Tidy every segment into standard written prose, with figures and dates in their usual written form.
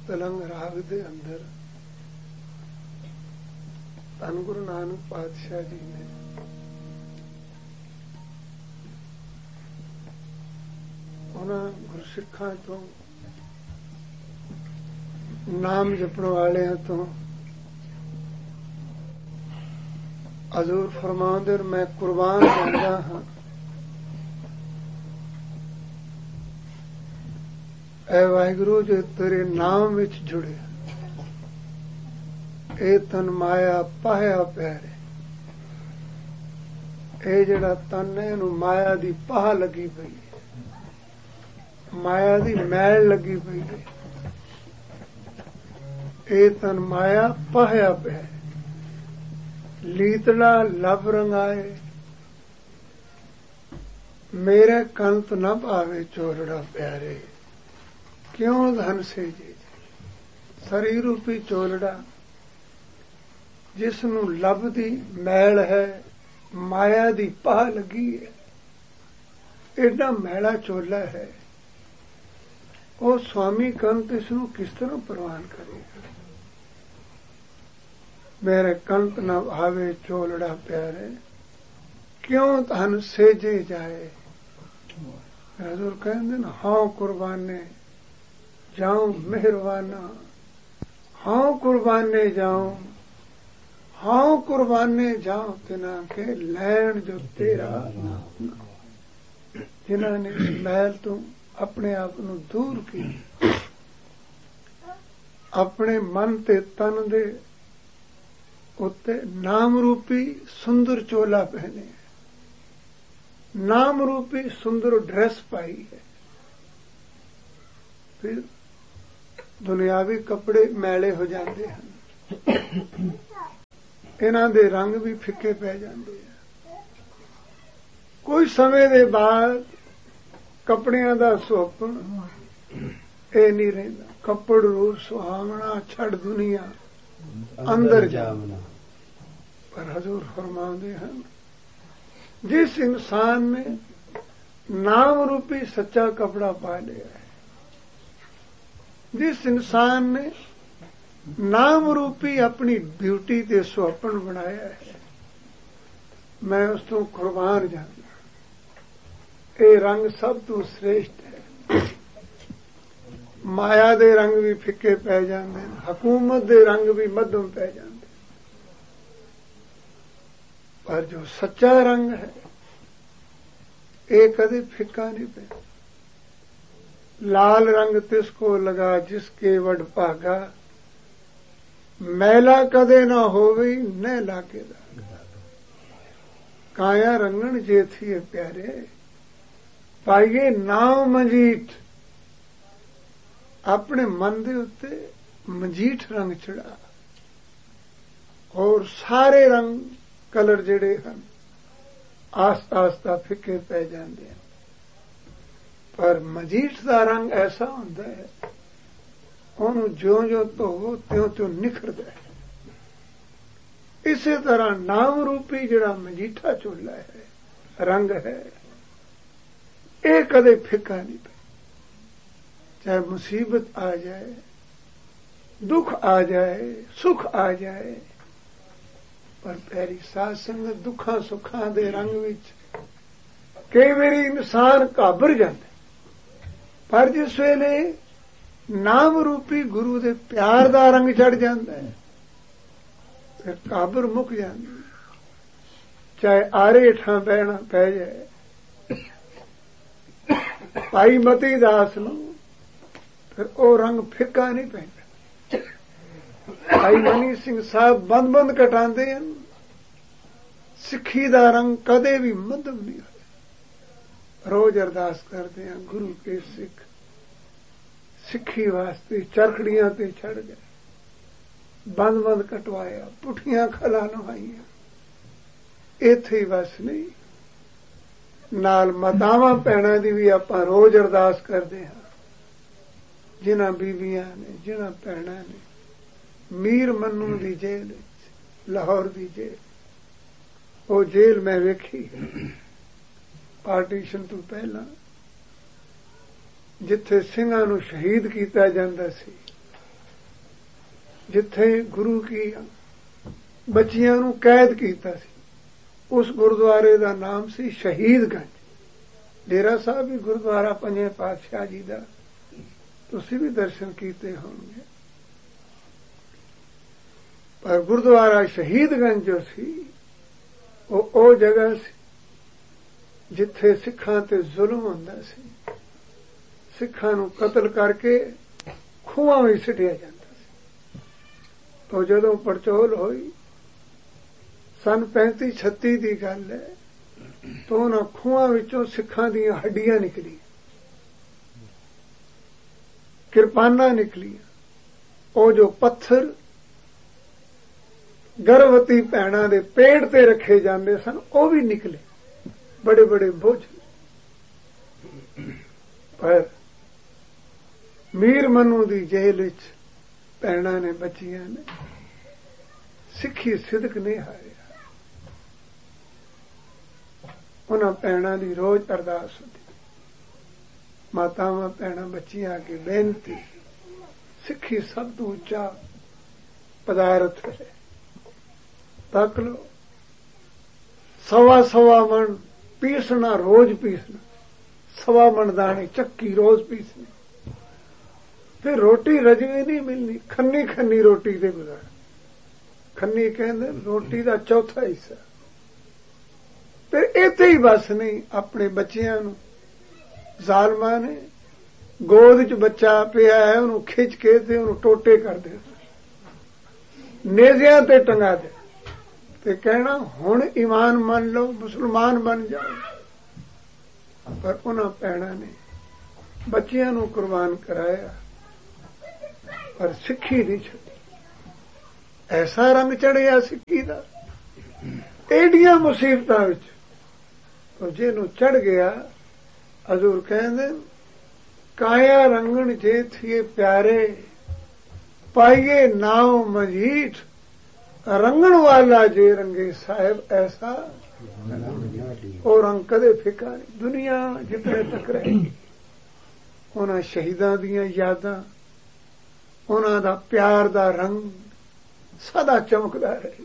ਤਲੰਗ ਰਾਗ ਦੇ ਅੰਦਰ ਧੰਨ ਗੁਰੂ ਨਾਨਕ ਪਾਤਸ਼ਾਹ ਜੀ ਨੇ ਉਹਨਾਂ ਗੁਰਸਿੱਖਾਂ ਤੋਂ ਨਾਮ ਜਪਣ ਵਾਲਿਆਂ ਤੋਂ ਹਜ਼ੂਰ ਫਰਮਾਉਂਦੇ ਮੈਂ ਕੁਰਬਾਨ ਜਾਂਦਾ ਹਾਂ ਐ ਵਾਹਿਗੁਰੂ ਜੋ ਤੇਰੇ ਨਾਮ ਵਿੱਚ ਜੁੜੇ ਇਹ ਤਨ ਮਾਇਆ ਪਾਇਆ ਪਿਆਰੇ ਇਹ ਜਿਹੜਾ ਤਨ ਹੈ ਇਹਨੂੰ ਮਾਇਆ ਦੀ ਪਾਹ ਲੱਗੀ ਪਈ ਹੈ ਮਾਇਆ ਦੀ ਮੈਲ ਲੱਗੀ ਪਈ ਹੈ ਇਹ ਤਨ ਮਾਇਆ ਪਾਇਆ ਪਿਆ ਲੀਤੜਾ ਲਬ ਰੰਗਾਏ ਮੇਰੇ ਕੰਤ ਨਾ ਭਾਵੇ ਚੋਲੜਾ ਪਿਆਰੇ ਕਿਉਂ ਧਨ ਸੇ ਜੀ ਸਰੀਰ ਰੂਪੀ ਚੋਲੜਾ ਜਿਸ ਨੂੰ ਲਬ ਦੀ ਮੈਲ ਹੈ ਮਾਇਆ ਦੀ ਪਾਹ ਲੱਗੀ ਹੈ ਐਡਾ ਮੈਲਾ ਚੋਲਾ ਹੈ ਉਹ ਸਵਾਮੀ ਕੰਤ ਇਸ ਨੂੰ ਕਿਸ ਤਰ੍ਹਾਂ ਪ੍ਰਵਾਨ ਕਰੇਗਾ ਮੇਰੇ ਕੰਤ ਨਾ ਭਾਵੇ ਚੋਲੜਾ ਪਿਆਰੇ ਕਿਉਂ ਧਨ ਸੇਜੇ ਜਾਏ ਹਜ਼ੂਰ ਕਹਿੰਦੇ ਨਾ ਹਾਂ ਕੁਰਬਾਨੇ ਜਾਉ ਮਿਹਰਬਾਨਾ ਹਾਂ ਕੁਰਬਾਨੇ ਜਾਉ ਹਾਂ ਕੁਰਬਾਨੇ ਜਾਉ ਤਿਨਾ ਕੇ ਲੈਣ ਜੋ ਤੇਰਾ ਨਾਮ ਜਿਨ੍ਹਾਂ ਨੇ ਮੈਲ ਤੋਂ ਆਪਣੇ ਆਪ ਨੂੰ ਦੂਰ ਕੀਤਾ ਆਪਣੇ ਮਨ ਤੇ ਤਨ ਦੇ ਉੱਤੇ ਨਾਮ ਰੂਪੀ ਸੁੰਦਰ ਚੋਲਾ ਪਹਿਨੇ ਨਾਮ ਰੂਪੀ ਸੁੰਦਰ ਡਰੈਸ ਪਾਈ ਹੈ ਫਿਰ ਦੁਨਿਆਵੀ ਕੱਪੜੇ ਮੈਲੇ ਹੋ ਜਾਂਦੇ ਹਨ ਇਹਨਾਂ ਦੇ ਰੰਗ ਵੀ ਫਿੱਕੇ ਪੈ ਜਾਂਦੇ ਆ ਕੋਈ ਸਮੇਂ ਦੇ ਬਾਅਦ ਕੱਪੜਿਆਂ ਦਾ ਸੁਹੱਪਣ ਇਹ ਨਹੀਂ ਰਹਿੰਦਾ ਕੱਪੜ ਰੂਪ ਸੁਹਾਵਣਾ ਛੱਡ ਦੁਨੀਆ ਅੰਦਰ ਜਾਵਣਾ ਪਰ ਹਜ਼ੂਰ ਫਰਮਾਉਂਦੇ ਹਨ ਜਿਸ ਇਨਸਾਨ ਨੇ ਨਾਮ ਰੂਪੀ ਸੱਚਾ ਕਪੜਾ ਪਾ ਲਿਆ ਹੈ जिस इंसान ने नाम रूपी अपनी ब्यूटी ते सुहपन बनाया है मैं उस तो कुर्बान जाना ये रंग सब तो श्रेष्ठ है माया दे रंग भी फिक्के पै जाते हुकूमत दे रंग भी मध्यम पै जाते पर जो सच्चा रंग है ये कदे फिक्का नहीं पैदा लाल रंग तिसको लगा जिसके वड भागा मैला कदे ना होवे न लागे काया रंगन जे थी प्यारे पाइए नाव मजीठ अपने मन दे उत्ते मजीठ रंग चढ़ा और सारे रंग कलर जेड़े हन आस्ता आस्ता फिके पै जाते हैं पर मजीठ का रंग ऐसा होता है ਉਹਨੂੰ ਜਿਉਂ-ਜਿਉਂ ਧੋਵੋ ਤਿਉਂ-ਤਿਉਂ ਨਿਖਰਦਾ ਹੈ ਇਸੇ ਤਰ੍ਹਾਂ ਨਾਮ ਰੂਪੀ ਜਿਹੜਾ ਮਜੀਠਾ ਚੋਲਾ ਹੈ ਰੰਗ ਹੈ ਇਹ ਕਦੇ ਫਿੱਕਾ ਨਹੀਂ ਪੈ ਚਾਹੇ ਮੁਸੀਬਤ ਆ ਜਾਏ ਦੁੱਖ ਆ ਜਾਏ ਸੁਖ ਆ ਜਾਏ ਪਰ ਪਿਆਰੀ ਸਾਧ ਸੰਗਤ ਦੁੱਖਾਂ ਸੁੱਖਾਂ ਦੇ ਰੰਗ ਵਿੱਚ ਕਈ ਵਾਰੀ ਇਨਸਾਨ ਘਾਬਰ ਜਾਂਦਾ ਪਰ ਜਿਸ ਵੇਲੇ ਨਾਮ ਰੂਪੀ ਗੁਰੂ ਦੇ ਪਿਆਰ ਦਾ ਰੰਗ ਚੜ ਜਾਂਦਾ ਹੈ ਫਿਰ ਕਾਬਰ ਮੁੱਕ ਜਾਂਦੀ ਚਾਹੇ ਆਰੇ ਹੇਠਾਂ ਪੈਣਾ ਪੈ ਜਾਏ ਭਾਈ ਮਤੀ ਦਾਸ ਨੂੰ ਫਿਰ ਉਹ ਰੰਗ ਫਿੱਕਾ ਨਹੀਂ ਪੈਂਦਾ ਭਾਈ ਮਨੀ ਸਿੰਘ ਸਾਹਿਬ ਬੰਦ ਕਟਾਉਂਦੇ ਹਨ ਸਿੱਖੀ ਦਾ ਰੰਗ ਕਦੇ ਵੀ ਮੱਧਮ ਨਹੀਂ ਹੋਇਆ ਰੋਜ਼ ਅਰਦਾਸ ਕਰਦੇ ਹਾਂ ਗੁਰੂ ਕੇ ਸਿੱਖ ਸਿੱਖੀ ਵਾਸਤੇ ਚਰਖੜੀਆਂ ਤੇ ਛੜ ਗਏ ਬੰਦ ਕਟਵਾਇਆ ਪੁੱਠੀਆਂ ਖਲਾਂ ਨਵਾਈਆਂ ਇੱਥੇ ਹੀ ਬਸ ਨਹੀਂ ਨਾਲ ਮਾਤਾਵਾਂ ਭੈਣਾਂ ਦੀ ਵੀ ਆਪਾਂ ਰੋਜ਼ ਅਰਦਾਸ ਕਰਦੇ ਹਾਂ ਜਿਨ੍ਹਾਂ ਬੀਬੀਆਂ ਨੇ ਜਿਨ੍ਹਾਂ ਭੈਣਾਂ ਨੇ ਮੀਰ ਮੰਨੂ ਦੀ ਜੇਲ੍ਹ ਵਿੱਚ ਲਾਹੌਰ ਦੀ ਜੇਲ੍ਹ ਉਹ ਜੇਲ੍ਹ ਮੈਂ ਵੇਖੀ ਪਾਰਟੀਸ਼ਨ ਤੋਂ ਪਹਿਲਾਂ ਜਿੱਥੇ ਸਿੰਘਾਂ ਨੂੰ ਸ਼ਹੀਦ ਕੀਤਾ ਜਾਂਦਾ ਸੀ ਜਿੱਥੇ ਗੁਰੂ ਕੀ ਬੱਚੀਆਂ ਨੂੰ ਕੈਦ ਕੀਤਾ ਸੀ, ਉਸ ਗੁਰਦੁਆਰੇ ਦਾ ਨਾਮ ਸੀ ਸ਼ਹੀਦਗੰਜ। ਡੇਰਾ ਸਾਹਿਬ ਵੀ ਗੁਰਦੁਆਰਾ ਪੰਜਵੇਂ ਪਾਤਸ਼ਾਹ ਜੀ ਦਾ, ਤੁਸੀਂ ਵੀ ਦਰਸ਼ਨ ਕੀਤੇ ਹੋਣਗੇ। ਪਰ ਗੁਰਦੁਆਰਾ ਸ਼ਹੀਦਗੰਜ ਜੋ ਸੀ ਉਹ ਜਗ੍ਹਾ ਸੀ ਜਿੱਥੇ ਸਿੱਖਾਂ ਤੇ ਜ਼ੁਲਮ ਹੁੰਦਾ ਸੀ। ਸਿੱਖਾਂ ਨੂੰ ਕਤਲ ਕਰਕੇ ਖੂਹਾਂ ਵਿੱਚ ਸਿੱਟਿਆ ਜਾਂਦਾ ਸੀ। ਤਾਂ ਜਦੋਂ ਪੜਚੋਲ ਹੋਈ ਸਨ 35-36 ਦੀ ਗੱਲ ਹੈ, ਤਾਂ ਉਹਨਾਂ ਖੂਹਾਂ ਵਿੱਚੋਂ ਸਿੱਖਾਂ ਦੀਆਂ ਹੱਡੀਆਂ ਨਿਕਲੀਆਂ, ਕਿਰਪਾਨਾਂ ਨਿਕਲੀਆਂ। ਉਹ ਜੋ ਪੱਥਰ ਗਰਭਵਤੀ ਭੈਣਾਂ ਦੇ ਪੇਟ ਤੇ ਰੱਖੇ ਜਾਂਦੇ ਸਨ ਉਹ ਵੀ ਨਿਕਲੇ, ਬੜੇ ਬੜੇ ਬੋਝ। ਪਰ ਮੀਰ ਮਨੂ ਦੀ ਜੇਲ੍ਹ ਵਿੱਚ ਭੈਣਾਂ ਨੇ, ਬੱਚੀਆਂ ਨੇ ਸਿੱਖੀ ਸਿਦਕ ਨਹੀਂ ਹਾਰਿਆ। ਉਹਨਾਂ ਭੈਣਾਂ ਦੀ ਰੋਜ਼ ਅਰਦਾਸ ਹੁੰਦੀ, ਮਾਤਾਵਾਂ ਭੈਣਾਂ ਬੱਚੀਆਂ ਅੱਗੇ ਬੇਨਤੀ, ਸਿੱਖੀ ਸਭ ਤੋਂ ਉੱਚਾ ਪਦਾਰਥ ਹੈ। ਤੱਕ ਲੋ, 1.25 ਮਣ ਪੀਸਣਾ, ਰੋਜ਼ ਪੀਸਣਾ, 1.25 ਮਣ ਦਾਣੇ ਚੱਕੀ ਰੋਜ਼ ਪੀਸਣੀ। ਫਿਰ ਰੋਟੀ ਰਜਵੀ ਨਹੀਂ ਮਿਲਣੀ, ਖੰਨੀ ਖੰਨੀ ਰੋਟੀ ਦੇ ਗੁਜ਼ਾਰਾ। ਖੰਨੀ ਕਹਿੰਦੇ ਰੋਟੀ ਦਾ ਚੌਥਾ ਹਿੱਸਾ। ਫਿਰ ਇੱਥੇ ਹੀ ਬਸ ਨਹੀਂ, ਆਪਣੇ ਬੱਚਿਆਂ ਨੂੰ ਜ਼ਾਲਮਾਂ ਨੇ ਗੋਦ 'ਚ ਬੱਚਾ ਪਿਆ ਹੈ ਉਹਨੂੰ ਖਿੱਚ ਕੇ ਤੇ ਉਹਨੂੰ ਟੋਟੇ ਕਰ ਦੇ, ਨੇਜ਼ਿਆਂ ਤੇ ਟੰਗਾ ਦੇ ਤੇ ਕਹਿਣਾ ਹੁਣ ਈਮਾਨ ਮੰਨ ਲਓ, ਮੁਸਲਮਾਨ ਬਣ ਜਾਓ। ਪਰ ਉਹਨਾਂ ਭੈਣਾਂ ਨੇ ਬੱਚਿਆਂ ਨੂੰ ਕੁਰਬਾਨ ਕਰਾਇਆ, ਪਰ ਸਿੱਖੀ ਨਹੀਂ ਛੱਡੀ। ਐਸਾ ਰੰਗ ਚੜਿਆ ਸਿੱਖੀ ਦਾ ਏਡੀਆਂ ਮੁਸੀਬਤਾਂ ਵਿੱਚ, ਜਿਹਨੂੰ ਚੜ ਗਿਆ। ਹਜ਼ੂਰ ਕਹਿੰਦੇ ਕਾਇਆ ਰੰਗਣ ਜੇ ਥੀਏ ਪਿਆਰੇ, ਪਾਈਏ ਨਾਉ ਮਜੀਠ, ਰੰਗਣ ਵਾਲਾ ਜੇ ਰੰਗੇ ਸਾਹਿਬ ਐਸਾ, ਉਹ ਰੰਗ ਕਦੇ ਫਿੱਕਾ ਨਹੀਂ। ਦੁਨੀਆ ਜਿੱਥੇ ਤੱਕ ਰਹੇਗੀ ਉਹਨਾਂ ਸ਼ਹੀਦਾਂ ਦੀਆਂ ਯਾਦਾਂ, ਉਹਨਾਂ ਦਾ ਪਿਆਰ ਦਾ ਰੰਗ ਸਦਾ ਚਮਕਦਾ ਰਹੇਗਾ।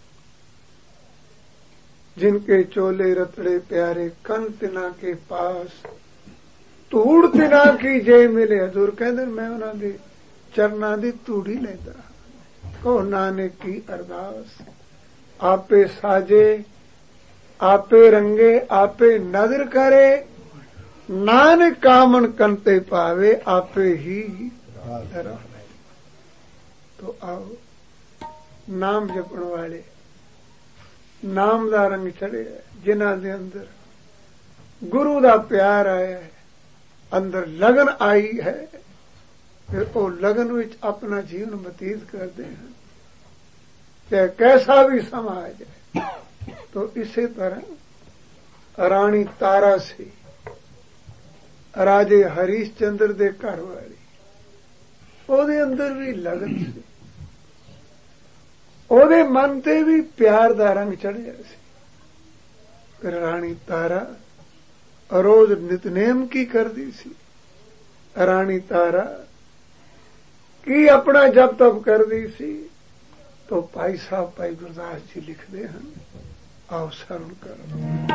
जिनके चोले रतड़े प्यारे कन तिना के पास, धूड़ तिना की जे मिले। हजूर कहते मैं उन्होंने दे चरना दी धूड़ी लेता, कहो नानक की अरदास, आपे साजे आपे रंगे आपे नजर करे, नानक कामन कंते पावे आपे ही रहे। तो आओ नाम जपण वाले, नाम ਦਾ ਰੰਗ ਚੜਿਆ, ਜਿਨ੍ਹਾਂ ਦੇ ਅੰਦਰ ਗੁਰੂ ਦਾ ਪਿਆਰ ਆਇਆ ਹੈ, ਅੰਦਰ ਲਗਨ ਆਈ ਹੈ, ਫਿਰ ਉਹ ਲਗਨ ਵਿੱਚ ਆਪਣਾ ਜੀਵਨ ਬਤੀਤ ਕਰਦੇ ਹਨ, ਚਾਹੇ ਕੈਸਾ ਵੀ ਸਮਾਂ ਆ ਜਾਏ। तो ਇਸੇ ਤਰ੍ਹਾਂ ਰਾਣੀ ਤਾਰਾ ਸੀ, ਰਾਜੇ ਹਰੀਸ਼ ਚੰਦਰ ਦੇ ਘਰ ਵਾਲੀ, ਉਹਦੇ ਅੰਦਰ ਵੀ ਲਗਨ ਸੀ, ਉਹਦੇ ਮਨ ਤੇ ਵੀ ਪਿਆਰ ਦਾ ਰੰਗ ਚੜਿਆ ਸੀ। ਫਿਰ ਰਾਣੀ ਤਾਰਾ ਰੋਜ਼ ਨਿਤਨੇਮ ਕੀ ਕਰਦੀ ਸੀ? ਰਾਣੀ ਤਾਰਾ ਕੀ ਆਪਣਾ ਜਪ ਤਪ ਕਰਦੀ ਸੀ? तो भाई साहब भाई गुरदास जी लिखते हैं, आओ शरण करो।